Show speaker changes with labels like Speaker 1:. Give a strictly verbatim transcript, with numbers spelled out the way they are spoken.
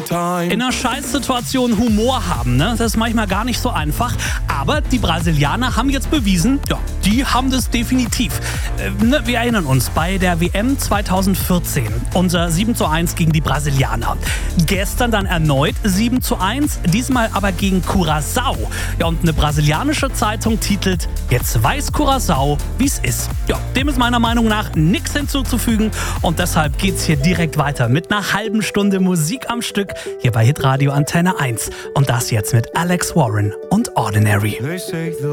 Speaker 1: In einer Scheißsituation Humor haben, ne? Das ist manchmal gar nicht so einfach. Aber die Brasilianer haben jetzt bewiesen, ja, die haben das definitiv. Äh, ne, wir erinnern uns, bei der W M zweitausendvierzehn, unser sieben zu eins gegen die Brasilianer. Gestern dann erneut sieben zu eins, diesmal aber gegen Curaçao. Ja, und eine brasilianische Zeitung titelt, jetzt weiß Curaçao, wie's ist. Ja, dem ist meiner Meinung nach nichts hinzuzufügen und deshalb geht's hier direkt weiter mit einer halben Stunde Musik am Stück hier bei Hitradio Antenne eins. Und das jetzt mit Alex Warren und Ordinary.